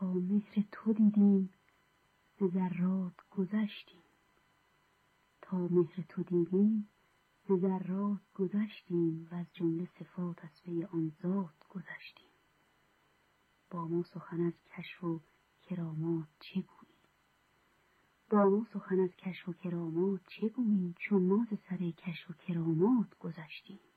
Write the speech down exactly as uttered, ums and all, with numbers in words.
تا مهر تو دیدیم ز ذرات گذشتیم. تا مهر تو دیدیم ز ذرات گذشتیم و از جمله صفات از پی آن ذات گذشتیم. با ما سخن از کشف و کرامات چه گویی؟ با ما سخن از کشف و کرامات چه گویی چون ما ز سر کشف و کرامات گذشتیم.